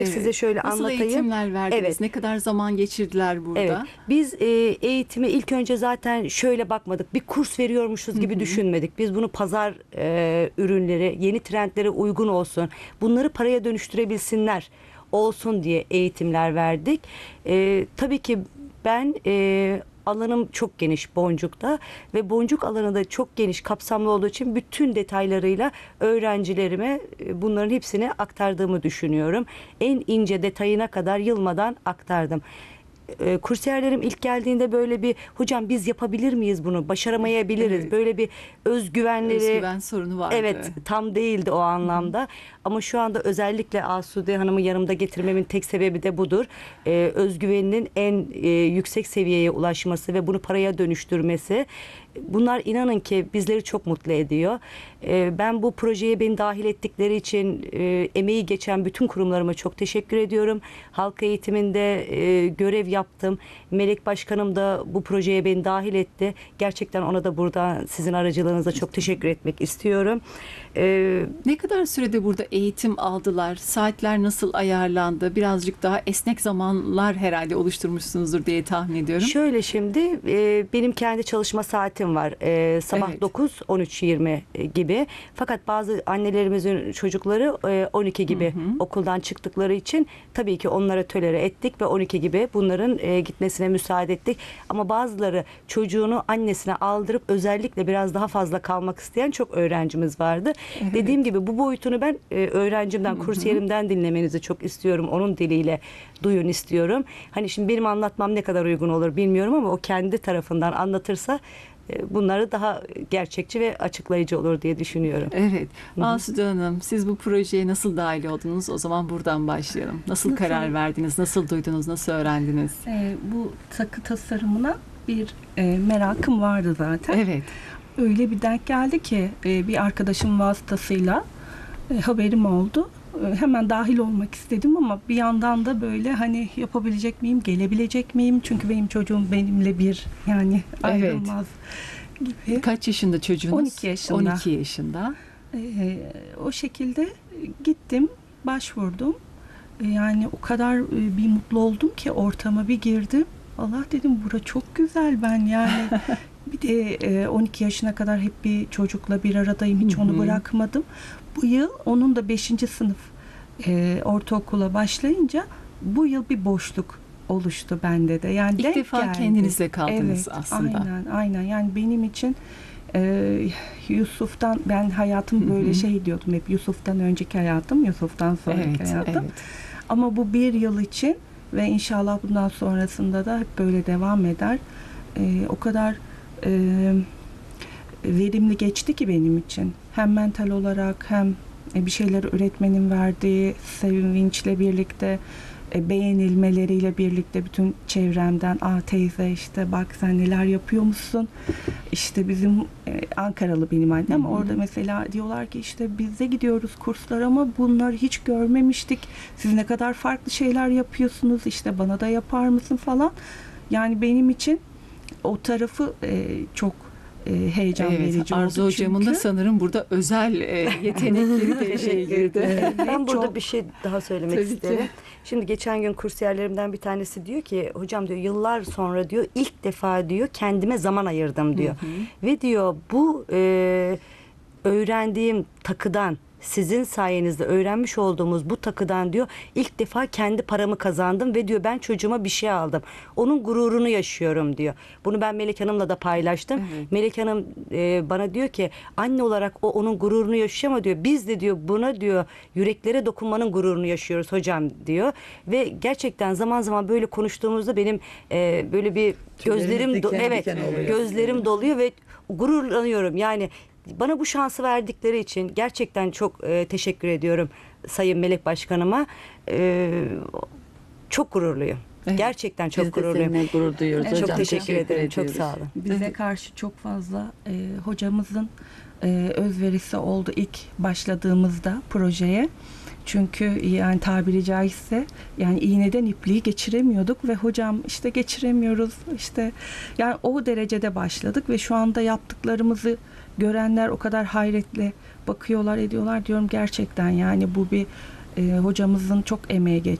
Size şöyle Nasıl anlatayım. eğitimler verdiniz? Evet. Ne kadar zaman geçirdiler burada? Evet. Biz eğitime ilk önce zaten şöyle bakmadık. Bir kurs veriyormuşuz gibi düşünmedik. Biz bunu pazar ürünleri, yeni trendlere uygun olsun. Bunları paraya dönüştürebilsinler olsun diye eğitimler verdik. Tabii ki ben alanım çok geniş boncukta ve boncuk alanı da çok geniş, kapsamlı olduğu için bütün detaylarıyla öğrencilerime bunların hepsini aktardığımı düşünüyorum. En ince detayına kadar yılmadan aktardım. Kursiyerlerim ilk geldiğinde böyle bir hocam biz yapabilir miyiz bunu? Başaramayabiliriz. Evet. Böyle bir özgüvenleri Özgüven sorunu vardı. evet tam değildi o anlamda. Ama şu anda özellikle Asude Hanım'ı yanımda getirmemin tek sebebi de budur. Özgüveninin en yüksek seviyeye ulaşması ve bunu paraya dönüştürmesi. Bunlar inanın ki bizleri çok mutlu ediyor. Ben bu projeye beni dahil ettikleri için emeği geçen bütün kurumlarıma çok teşekkür ediyorum. Halk eğitiminde görev yaptım. Melek Başkanım da bu projeye beni dahil etti. Gerçekten ona da buradan sizin aracılığınızla çok teşekkür etmek istiyorum. Ne kadar sürede burada eğitim aldılar? Saatler nasıl ayarlandı? Birazcık daha esnek zamanlar herhalde oluşturmuşsunuzdur diye tahmin ediyorum. Şöyle şimdi benim kendi çalışma saatim var. Sabah Evet. 9, 13:20 gibi. Fakat bazı annelerimizin çocukları 12 gibi okuldan çıktıkları için tabii ki onlara tölere ettik ve 12 gibi bunların gitmesine müsaade ettik. Ama bazıları çocuğunu annesine aldırıp özellikle biraz daha fazla kalmak isteyen çok öğrencimiz vardı. Evet. Dediğim gibi bu boyutunu ben öğrencimden, kursiyerimden dinlemenizi çok istiyorum. Onun diliyle duyun istiyorum. Hani şimdi benim anlatmam ne kadar uygun olur bilmiyorum ama o kendi tarafından anlatırsa bunları daha gerçekçi ve açıklayıcı olur diye düşünüyorum. Evet. Asude Hanım, siz bu projeye nasıl dahil oldunuz? O zaman buradan başlayalım. Nasıl karar verdiniz? Nasıl duydunuz? Nasıl öğrendiniz? Bu takı tasarımına bir merakım vardı zaten. Evet. Öyle bir denk geldi ki bir arkadaşım vasıtasıyla haberim oldu. Hemen dahil olmak istedim ama bir yandan da böyle hani yapabilecek miyim, gelebilecek miyim? Çünkü benim çocuğum benimle bir yani ayrılmaz gibi. Kaç yaşında çocuğunuz? 12 yaşında. 12 yaşında. O şekilde gittim, başvurdum. Yani o kadar bir mutlu oldum ki ortama bir girdim. Allah dedim bura çok güzel ben yani. Bir de 12 yaşına kadar hep bir çocukla bir aradayım. Hiç onu bırakmadım. Bu yıl onun da 5. sınıf ortaokula başlayınca bu yıl bir boşluk oluştu bende de. Yani İlk denk defa geldi. kendinizle kaldınız Evet, aslında. Aynen. Yani benim için Yusuf'tan ben hayatım böyle şey diyordum hep Yusuf'tan önceki hayatım, Yusuf'tan sonraki hayatım. Evet. Ama bu bir yıl için ve inşallah bundan sonrasında da hep böyle devam eder. O kadar verimli geçti ki benim için. Hem mental olarak hem bir şeyler üretmenin verdiği sevinçle birlikte beğenilmeleriyle birlikte bütün çevremden teyze işte bak sen neler yapıyormuşsun. İşte bizim Ankaralı benim annem orada mesela diyorlar ki işte biz de gidiyoruz kurslar ama bunları hiç görmemiştik. Siz ne kadar farklı şeyler yapıyorsunuz işte bana da yapar mısın falan. Yani benim için o tarafı çok heyecan verici oldu. Arzu hocamın da sanırım burada özel yetenekleri devreye girdi. Ben burada çok- bir şey daha söylemek Tabii ki. isterim. Şimdi geçen gün kursiyerlerimden bir tanesi diyor ki hocam diyor yıllar sonra diyor ilk defa diyor kendime zaman ayırdım diyor. Ve diyor bu öğrendiğim takıdan sizin sayenizde öğrenmiş olduğumuz bu takıdan diyor ilk defa kendi paramı kazandım ve diyor ben çocuğuma bir şey aldım. Onun gururunu yaşıyorum diyor. Bunu ben Melek Hanım'la da paylaştım. Evet. Melek Hanım bana diyor ki anne olarak o onun gururunu yaşıyor ama diyor biz de diyor buna diyor yüreklere dokunmanın gururunu yaşıyoruz hocam diyor. Ve gerçekten zaman zaman böyle konuştuğumuzda benim böyle bir gözlerim diken diken oluyor. gözlerim doluyor ve gururlanıyorum. Yani bana bu şansı verdikleri için gerçekten çok teşekkür ediyorum Sayın Melek Başkanıma. Çok gururluyum. Evet. Çok Biz de gururluyum. seninle gurur duyuyoruz Evet. Çok hocam. teşekkür ederim. Çok ediyoruz. sağ olun. Bize karşı çok fazla hocamızın özverisi oldu ilk başladığımızda projeye. Çünkü yani tabiri caizse yani iğneden ipliği geçiremiyorduk ve hocam işte geçiremiyoruz işte yani o derecede başladık ve şu anda yaptıklarımızı görenler o kadar hayretle bakıyorlar ediyorlar diyorum gerçekten yani bu bir Hocamızın çok emeği